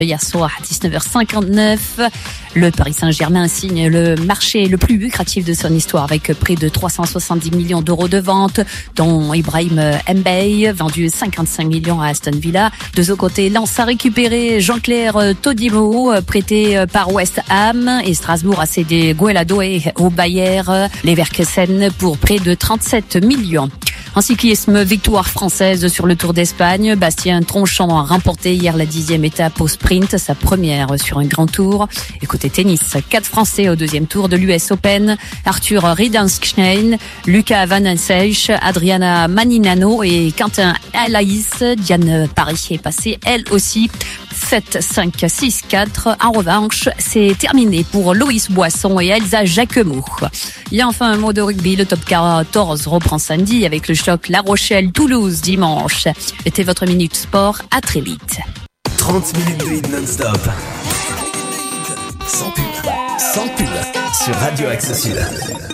Hier soir à 19h59, le Paris Saint-Germain signe le marché le plus lucratif de son histoire avec près de 370 millions d'euros de vente, dont Ibrahim Mbaye, vendu 55 millions à Aston Villa. De ce côté, Lens a récupéré Jean-Claire Todibo, prêté par West Ham, et Strasbourg a cédé Gueladoué au Bayer Leverkusen pour près de 37 millions. En cyclisme, victoire française sur le Tour d'Espagne. Bastien Tronchon a remporté hier la 10e étape au sprint, sa première sur un grand tour. Et côté tennis, 4 Français au deuxième tour de l'US Open. Arthur Riddenstein, Lucas Van Anseych, Adriana Maninano et Quentin Alaïs. Diane Paris est passée elle aussi 7-5-6-4. En revanche, c'est terminé pour Loïs Boisson et Elsa Jacquemot. Il y a enfin un mot de rugby. Le top 14 reprend samedi avec le choc La Rochelle-Toulouse dimanche. C'était votre Minute Sport. À très vite. 30 minutes de hit non-stop. Sans pub. Sur Radio Axe Sud.